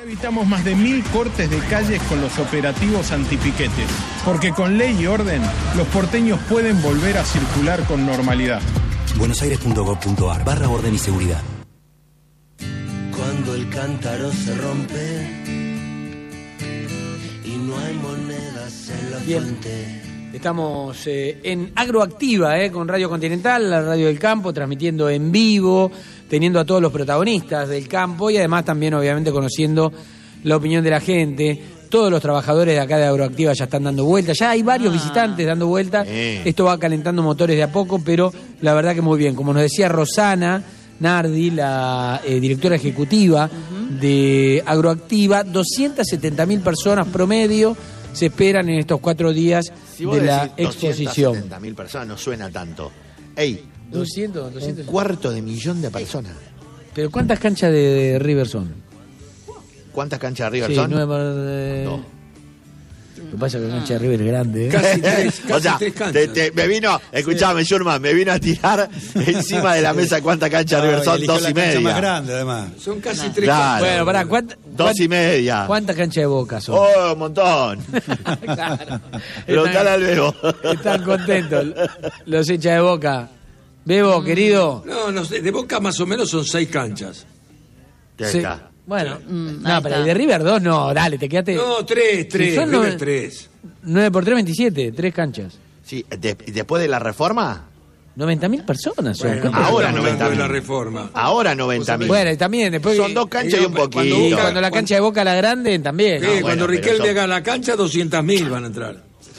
Evitamos más de 1000 cortes de calles con los operativos antipiquetes, porque con ley y orden los porteños pueden volver a circular con normalidad. buenosaires.gov.ar/orden y seguridad. Cuando el cántaro se rompe y no hay monedas en la fuente. Estamos en Agroactiva, con Radio Continental, la radio del campo, transmitiendo en vivo, teniendo a todos los protagonistas del campo y además también obviamente conociendo la opinión de la gente. Todos los trabajadores de acá de Agroactiva ya están dando vueltas, ya hay varios visitantes dando vueltas. Esto va calentando motores de a poco, pero la verdad que muy bien. Como nos decía Rosana Nardi, la directora ejecutiva de Agroactiva, 270.000 personas promedio se esperan en estos 4 días de la exposición. 270.000 personas no suena tanto. Ey, 200. 250.000 de personas. Pero ¿cuántas canchas de River son? ¿Cuántas canchas de River Sí, son? 9 No. Lo que pasa es que la cancha de River es grande. Casi O sea, tres canchas. me vino, escuchame, Schurman, me vino a tirar encima de la mesa cuántas canchas de River son, 2,5. Más grande, además. Son casi 3 Claro. Bueno, pará, 2,5. ¿Cuántas canchas de Boca son? Oh, un montón. Claro. Preguntale al Bebo. Están contentos los hinchas de Boca. Bebo, querido. No sé, de Boca más o menos son 6 canchas. Ya Sí. está. Bueno, ahí pero está. de River 2 no, dale, te quedaste. No, 3, Si son River 9 3. 9 por 3, 27, 3 canchas. Sí, después de la reforma, 90.000 personas son. Bueno, ahora estamos hablando 90.000. de la reforma. ahora 90.000. Bueno, y también después. Son 2 canchas y un poquito. Y cuando la cancha de Boca la grande, también. Sí, ¿no? cuando bueno, Riquelme pero haga la cancha, 200.000 van a entrar.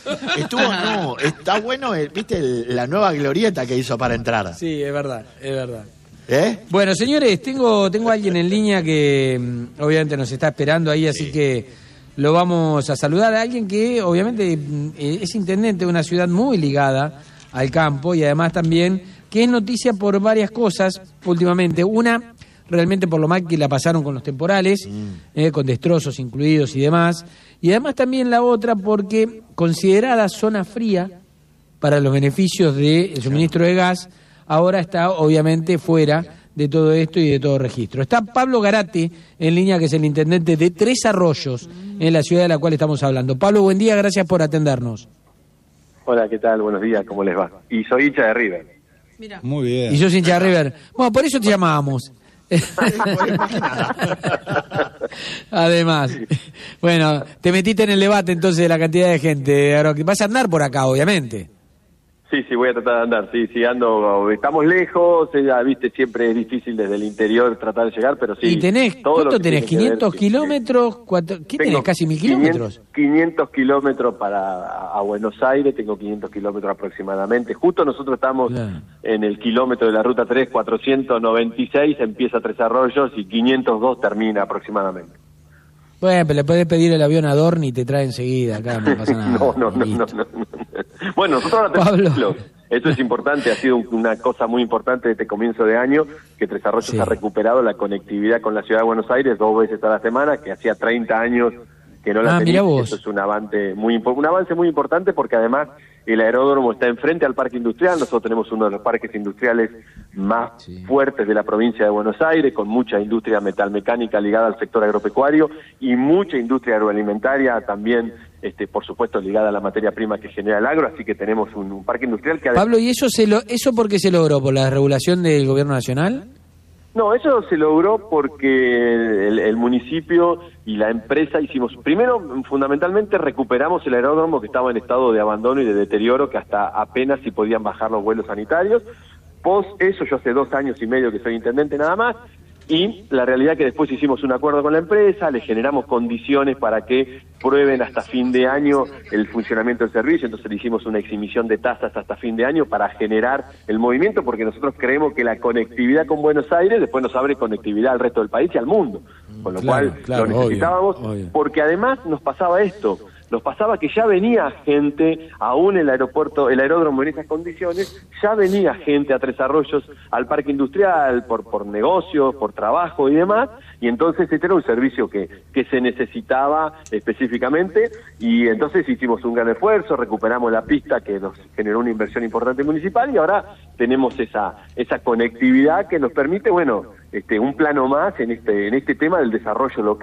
Está bueno, viste, la nueva glorieta que hizo para entrar. Sí, es verdad, es verdad. ¿Eh? Bueno, señores, tengo a alguien en línea que obviamente nos está esperando ahí, así que lo vamos a saludar. A alguien que obviamente es intendente de una ciudad muy ligada al campo y además también que es noticia por varias cosas últimamente. Una, realmente por lo mal que la pasaron con los temporales, con destrozos incluidos y demás. Y además también la otra porque considerada zona fría para los beneficios del suministro de gas, ahora está obviamente fuera de todo esto y de todo registro. Está Pablo Garate en línea, que es el intendente de Tres Arroyos, en la ciudad de la cual estamos hablando. Pablo, buen día, gracias por atendernos. Hola, ¿qué tal? Buenos días, ¿cómo les va? Y soy hincha de River. Mira. Muy bien. Y yo hincha de River. Bueno, por eso te llamábamos. Además, bueno, te metiste en el debate entonces de la cantidad de gente. Vas a andar por acá, obviamente. Sí, voy a tratar de andar, sí, ando, estamos lejos, ya viste, siempre es difícil desde el interior tratar de llegar, pero sí. ¿Y tenés, todo cuánto lo que tenés? tiene que ver, ¿500 kilómetros? ¿Qué tenés? ¿Casi 1000 kilómetros? 500 kilómetros a Buenos Aires, tengo 500 kilómetros aproximadamente. Justo nosotros estamos en el kilómetro de la ruta 3, 496, empieza Tres Arroyos y 502 termina aproximadamente. Bueno, pero le podés pedir el avión a Dorni y te trae enseguida, acá no pasa nada. No. Bueno, nosotros ahora Pablo. Eso es importante, ha sido una cosa muy importante desde comienzo de año, que Tres Arroyos ha recuperado la conectividad con la ciudad de Buenos Aires 2 veces a la semana, que hacía 30 años que no la tenía. Eso es un avance muy importante porque además el aeródromo está enfrente al parque industrial. Nosotros tenemos uno de los parques industriales más fuertes de la provincia de Buenos Aires, con mucha industria metalmecánica ligada al sector agropecuario y mucha industria agroalimentaria también, por supuesto ligada a la materia prima que genera el agro, así que tenemos un parque industrial que... Pablo, ¿y eso por qué se logró? ¿Por la regulación del gobierno nacional? No, eso se logró porque el municipio y la empresa hicimos, primero, fundamentalmente recuperamos el aeródromo que estaba en estado de abandono y de deterioro, que hasta apenas si podían bajar los vuelos sanitarios. Post eso, yo hace 2 años y medio que soy intendente nada más, y la realidad que después hicimos un acuerdo con la empresa, le generamos condiciones para que prueben hasta fin de año el funcionamiento del servicio, entonces le hicimos una exhibición de tasas hasta fin de año para generar el movimiento, porque nosotros creemos que la conectividad con Buenos Aires después nos abre conectividad al resto del país y al mundo, con lo cual lo necesitábamos, obvio. Porque además nos pasaba esto. Nos pasaba que ya venía gente, aún el aeródromo en esas condiciones, ya venía gente a Tres Arroyos, al parque industrial, por negocios, por trabajo y demás, y entonces este era un servicio que se necesitaba específicamente, y entonces hicimos un gran esfuerzo, recuperamos la pista que nos generó una inversión importante municipal, y ahora tenemos esa conectividad que nos permite, bueno, un plano más en este tema del desarrollo local.